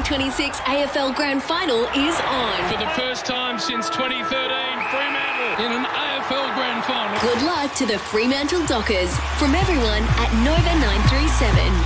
2026 AFL Grand Final is on. For the first time since 2013, Fremantle in an AFL Grand Final. Good luck to the Fremantle Dockers from everyone at Nova 937.